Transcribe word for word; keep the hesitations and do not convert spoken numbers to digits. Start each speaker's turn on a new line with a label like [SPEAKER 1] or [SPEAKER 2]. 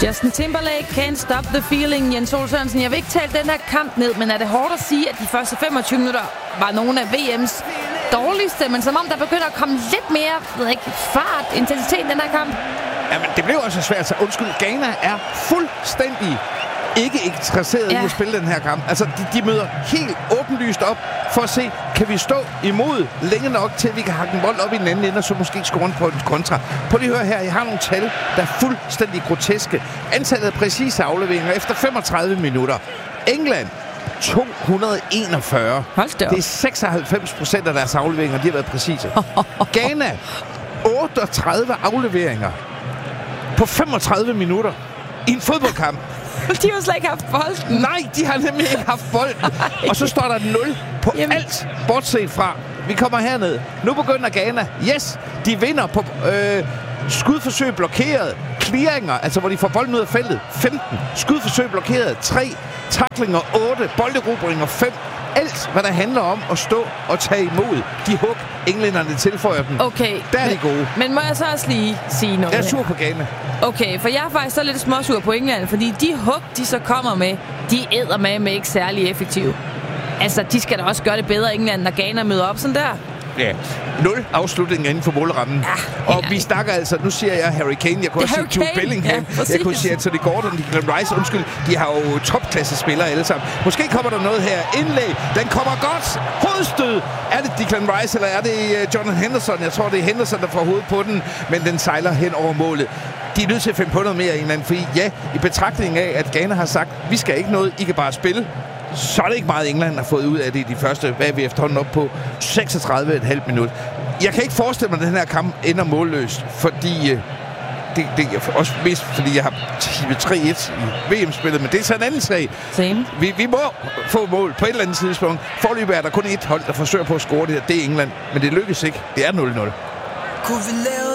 [SPEAKER 1] Justin Timberlake, Can't Stop the Feeling. Jens Ole Sørensen, jeg vil ikke tale den her kamp ned, men er det hårdt at sige, at de første femogtyve minutter var nogle af V M's dårligste, men som om der begynder at komme lidt mere, ved ikke, fart, intensitet i den her kamp?
[SPEAKER 2] Jamen, det blev også svært, så undskyld, Ghana er fuldstændig ikke interesseret ja. i at spille den her kamp. Altså, de, de møder helt åbenlyst op for at se, kan vi stå imod længe nok til, at vi kan hakke en bold op i den anden ende, og så måske score på en kontra. Prøv lige at høre her, jeg har nogle tal, der er fuldstændig groteske. Antallet af præcise afleveringer efter femogtredive minutter. England, to hundrede og enogfyrre.
[SPEAKER 1] Hold da op.
[SPEAKER 2] Det er seksoghalvfems procent af deres afleveringer, de har været præcise. Ghana, otteogtredive afleveringer på femogtredive minutter i en fodboldkamp.
[SPEAKER 1] De har jo slet ikke haft bolden.
[SPEAKER 2] Nej, de har nemlig ikke haft bolden. Og så står der nul på Jamen. alt, bortset fra. Vi kommer herned. Nu begynder Ghana. Yes, de vinder på øh, skudforsøg blokeret. Clearinger, altså hvor de får bolden ud af feltet. femten. Skudforsøg blokeret. tre. Tacklinger. otte. Bolderobringer. fem. Alt, hvad der handler om at stå og tage imod de hug, englænderne tilføjer dem.
[SPEAKER 1] Okay.
[SPEAKER 2] Der er
[SPEAKER 1] men,
[SPEAKER 2] de gode.
[SPEAKER 1] Men må jeg så også lige sige noget?
[SPEAKER 2] Jeg er sur på Ghana.
[SPEAKER 1] Okay, for jeg er faktisk så lidt småsur på England, fordi de hug, de så kommer med, de æder med med ikke særlig effektive. Altså, de skal da også gøre det bedre, England, når Ghana møder op sådan der.
[SPEAKER 2] Ja, nul afslutninger inden for målrammen. Ja, og vi snakker altså, nu siger jeg Harry Kane, jeg kunne også sige Jude Bellingham, ja, jeg kunne sige Anthony Gordon, Declan Rice, undskyld, de har jo topklasse spillere alle sammen. Måske kommer der noget her. Indlæg, den kommer godt. Hovedstød. Er det Declan Rice, eller er det Jordan Henderson? Jeg tror, det er Henderson, der får hovedet på den, men den sejler hen over målet. De er nødt til at finde på noget mere, England, fordi ja, i betragtning af, at Ghana har sagt, vi skal ikke noget, I kan bare spille, så er det ikke meget, England har fået ud af det i de første, hvad er vi efterhånden op på, seksogtredive komma fem minut. Jeg kan ikke forestille mig, at den her kamp ender målløst, fordi øh, det, det er også mest, fordi jeg har tre et i V M-spillet, men det er så en anden sag.
[SPEAKER 1] Same. Vi,
[SPEAKER 2] vi må få mål på et eller andet tidspunkt. Foreløbig er der kun et hold, der forsøger på at score det her. Det er England, men det lykkes ikke. Det er nul nul.
[SPEAKER 3] Kunne vi lave